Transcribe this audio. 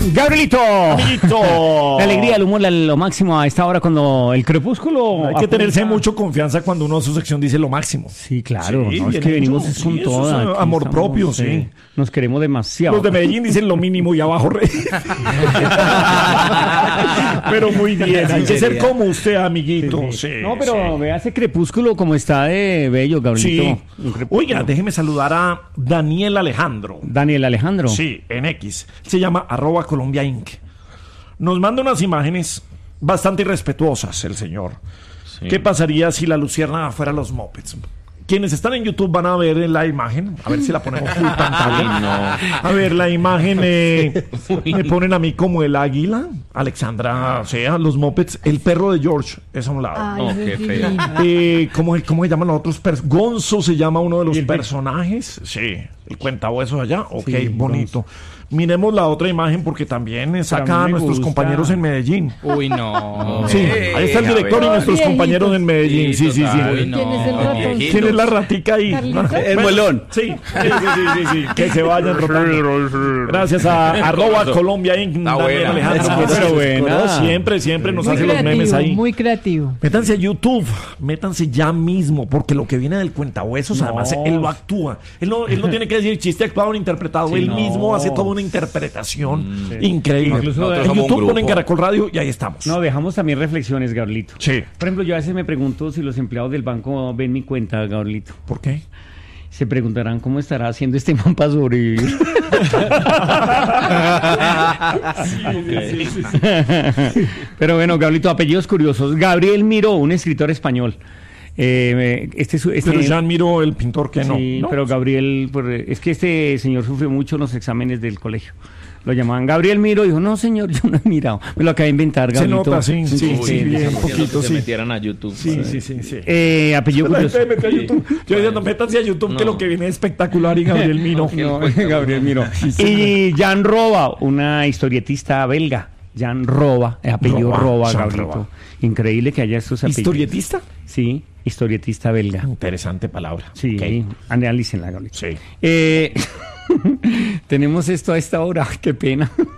Gabrielito. Amiguito. La alegría, el humor, lo máximo a esta hora cuando el crepúsculo. Hay que tenerse mucho confianza cuando uno en su sección dice lo máximo. Sí, claro. Sí, No, es bien que venimos hecho. con Sí, eso toda. es aquí amor estamos, propio, sí. Nos queremos demasiado. Los de Medellín dicen lo mínimo y abajo rey. Pero muy bien, hay que ser como usted, amiguito. Sí, No, pero sí. vea ese crepúsculo como está de bello, Gabrielito. Sí. Un crepúsculo. Oiga, déjeme saludar a Daniel Alejandro. Daniel Alejandro. Sí, en X. Se llama @Colombia Inc. Nos manda unas imágenes bastante irrespetuosas el señor. Sí. ¿Qué pasaría si la luciérnaga fuera los Muppets? Quienes están en YouTube van a ver la imagen. A ver si la ponemos full pantalla. A ver, la imagen me ponen a mí como el águila. Alexandra, o sea, los Muppets. El perro de George es a un lado. Ay, No, eso qué es feo. divino. ¿Cómo se llaman los otros personajes? Gonzo se llama uno de los personajes. Sí, el cuentahuesos allá. Ok, Sí, bonito. Miremos la otra imagen porque también saca a a mí me nuestros gusta. compañeros en Medellín. Uy, no. Sí, ahí está el director y nuestros Viejitos. compañeros en Medellín. Sí, sí, sí. Uy, no. ¿Quién es el ratón? ¿Quién es la ratica ahí? ¿Carlito? El molón. Sí, sí. Que se vayan rotando. Gracias a @Colombia Inc. Está Daniel buena. Alejandro. Está pero buena. Siempre nos Muy hace los memes creativo, ahí. muy creativo. Métanse a YouTube, métanse ya mismo, porque lo que viene del cuentahuesos, No. además, él lo actúa. Él no tiene que decir chiste actuado ni interpretado, él no. mismo hace toda una interpretación increíble. Incluso nosotros en somos un YouTube grupo. ponen Caracol Radio y ahí estamos. No, dejamos también reflexiones, Gabrielito. Sí. Por ejemplo, yo a veces me pregunto si los empleados del banco ven mi cuenta, Gabrielito. ¿Por qué? Se preguntarán cómo estará haciendo este man para sobrevivir. Pero bueno, Gabrielito, apellidos curiosos. Gabriel Miró, un escritor español. Pero ya admiro el pintor que no. Sí, ¿no? pero Gabriel, es que este señor sufrió mucho en los exámenes del colegio. Lo llamaban Gabriel Miro y dijo, no señor, yo no he mirado. Me lo acabé de inventar, Se Gabrielito. nota, sí, bien, un poquito, Se sí. metieran a YouTube. Sí. Apellido La curioso. gente mete a YouTube. Yo diciendo, métanse a YouTube que lo que viene es espectacular y Gabriel Miro. No, Gabriel Miro. Y Jan Roba, una historietista belga. Jan Roba, apellido Roba, Jan Gabrielito. Roba. Increíble que haya estos apellidos. ¿Historietista? Sí, historietista belga. Interesante palabra. Sí, Ok. analícenla, Gabrielito. Sí. Tenemos esto a esta hora, qué pena.